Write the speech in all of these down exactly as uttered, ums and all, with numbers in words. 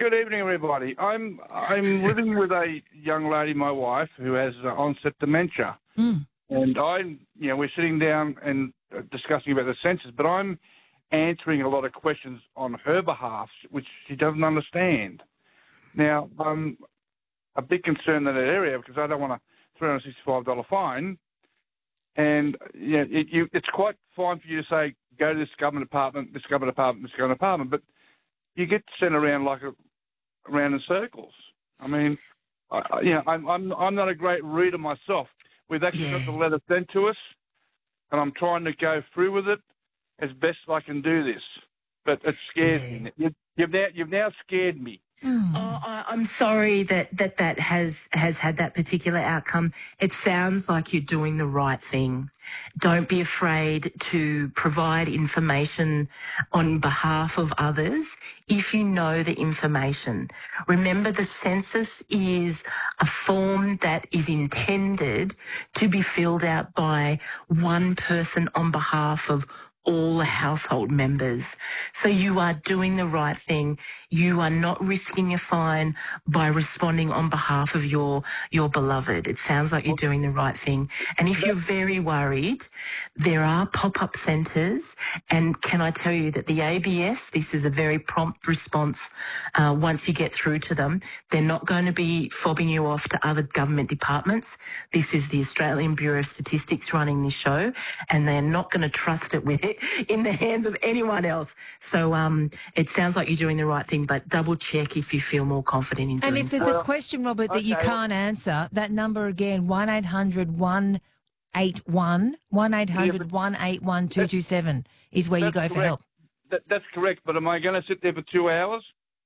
Good evening, everybody. I'm I'm living with a young lady, my wife, who has uh, onset dementia, Mm. and I, you know, we're sitting down and uh, discussing about the census, but I'm answering a lot of questions on her behalf, which she doesn't understand. Now, I'm a big concern in that area because I don't want a three hundred sixty-five dollars fine, and you know, it, you, it's quite fine for you to say go to this government department, this government department, this government department, but you get sent around like a around in circles. I mean, I, I- you know, I'm, I'm I'm not a great reader myself. We've actually Yeah. got the letter sent to us, and I'm trying to go through with it as best I can do this. But it scares Yeah. me. You, you've now you've now scared me. Mm. Oh, I, I'm sorry that, that that has has had that particular outcome. It sounds like you're doing the right thing. Don't be afraid to provide information on behalf of others if you know the information. Remember, the census is a form that is intended to be filled out by one person on behalf of all the household members. So you are doing the right thing. You are not risking a fine by responding on behalf of your your beloved. It sounds like you're doing the right thing. And if you're very worried, there are pop-up centres, and can I tell you that the A B S, this is a very prompt response uh, once you get through to them. They're not going to be fobbing you off to other government departments. This is the Australian Bureau of Statistics running this show, and they're not going to trust it with it in the hands of anyone else. So um, it sounds like you're doing the right thing, but double check if you feel more confident in And doing if there's so. a question, Robert, that you okay. can't answer, that number again, one eight hundred one eight one, one eight hundred one eight one two two seven is where you go That's for correct. help. That, that's correct. But am I going to sit there for two hours?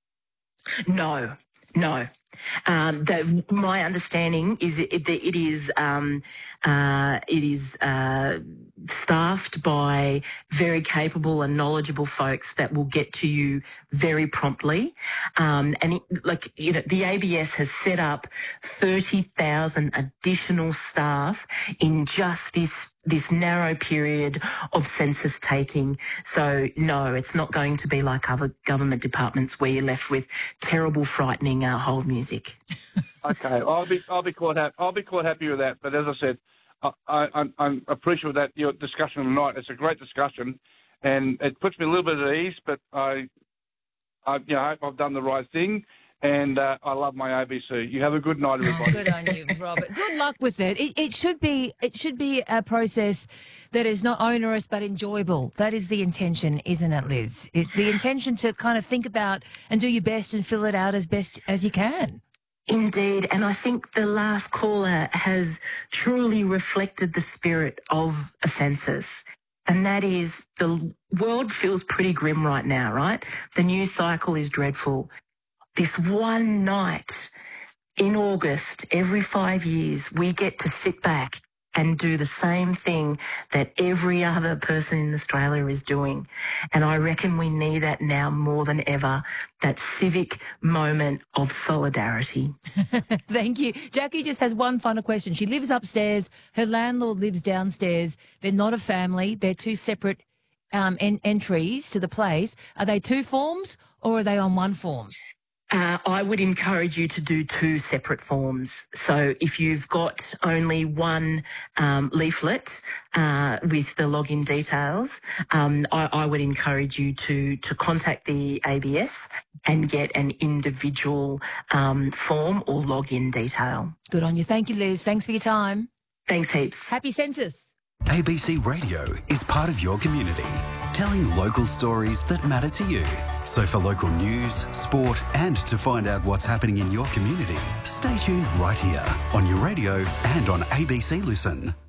No, no. Um, the, my understanding is it, it, it is um, uh, it is uh, staffed by very capable and knowledgeable folks that will get to you very promptly. Um, and it, like you know, the A B S has set up thirty thousand additional staff in just this this narrow period of census taking. So no, it's not going to be like other government departments where you're left with terrible, frightening uh, hold music. Okay, I'll be I'll be quite happy. I'll be quite happy with that. But as I said, I, I, I'm, I'm appreciative of that your discussion tonight. It's a great discussion, and it puts me a little bit at ease. But I, I you know, I hope I've done the right thing, and uh, I love my A B C. You have a good night, everybody. Good on you, Robert. Good luck with it. it. It should be it should be a process that is not onerous but enjoyable. That is the intention, isn't it, Liz? It's the intention to kind of think about and do your best and fill it out as best as you can. Indeed, and I think the last caller has truly reflected the spirit of a census. And that is the world feels pretty grim right now, right? The news cycle is dreadful. This one night in August, every five years, we get to sit back and do the same thing that every other person in Australia is doing. And I reckon we need that now more than ever, that civic moment of solidarity. Thank you. Jackie just has one final question. She lives upstairs. Her landlord lives downstairs. They're not a family. They're two separate um, en- entries to the place. Are they two forms or are they on one form? Uh, I would encourage you to do two separate forms. So if you've got only one um, leaflet uh, with the login details, um, I, I would encourage you to to contact the A B S and get an individual um, form or login detail. Good on you. Thank you, Liz. Thanks for your time. Thanks heaps. Happy census. A B C Radio is part of your community, telling local stories that matter to you. So for local news, sport and to find out what's happening in your community, stay tuned right here on your radio and on A B C Listen.